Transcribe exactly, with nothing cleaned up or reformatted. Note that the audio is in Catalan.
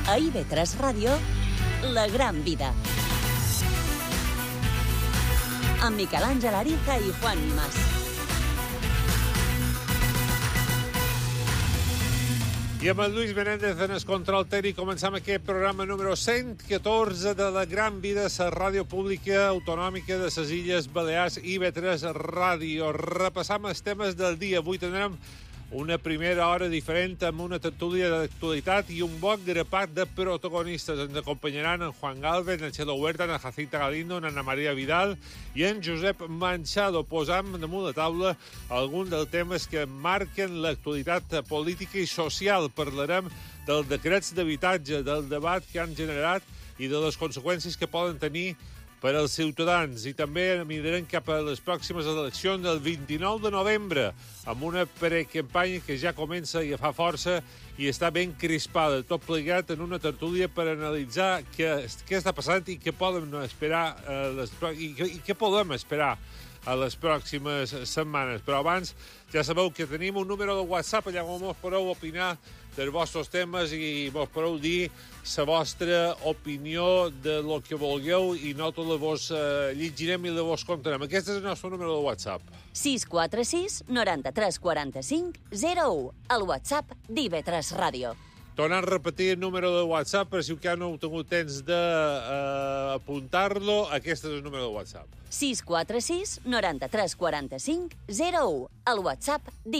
A I V tres Ràdio, La Gran Vida. Amb Miquel Àngel Ariza i Juan Mas. I amb el Lluís Menéndez en el control tècnic començam aquest programa número cent catorze de La Gran Vida, la ràdio pública autonòmica de les Illes Balears, I V tres Ràdio. Repassam els temes del dia. Avui tindrem una primera hora diferent amb una tertúlia d'actualitat i un bon grapat de protagonistes. Ens acompanyaran en Juan Galvez, en Txelo Huerta, en Jacinta Galindo, en Ana Maria Vidal i en Josep Manchado. Posam damunt la taula alguns dels temes que marquen l'actualitat política i social. Parlarem dels decrets d'habitatge, del debat que han generat i de les conseqüències que poden tenir per als ciutadans. I també mirarem cap a les pròximes eleccions del vint-i-nou de novembre, amb una precampanya que ja comença i fa força i està ben crispada. Tot plegat en una tertúlia per analitzar què, què està passant i què podem esperar eh, les, i, i què podem esperar a les pròximes setmanes. Però abans, ja sabeu que tenim un número de WhatsApp allà on vos podeu opinar dels vostres temes i vos podeu dir la vostra opinió de lo que vulgueu i nosaltres vos eh, llegirem i la vos contarem. Aquest és el nostre número de WhatsApp. sis quatre sis, noranta-tres, quaranta-cinc, zero u, el WhatsApp d'I V tres Ràdio. Tornant a repetir el número de WhatsApp, per si encara no heu tingut temps d'apuntar-lo, uh, aquest és el número de WhatsApp. sis quatre sis, noranta-tres, quaranta-cinc, zero u, el WhatsApp d'I V tres Ràdio.